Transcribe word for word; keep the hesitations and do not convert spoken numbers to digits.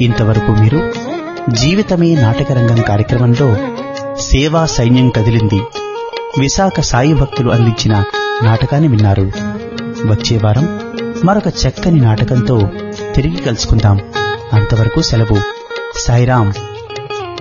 ఇంతవరకు మీరు జీవితమే నాటకరంగం కార్యక్రమంలో సేవా సైన్యం కదిలింది విశాఖ సాయి భక్తులు అందించిన నాటకాన్ని విన్నారు. వచ్చే వారం మరొక చక్కని నాటకంతో తిరిగి కలుసుకుందాం. అంతవరకు సెలవు. సాయిరాం.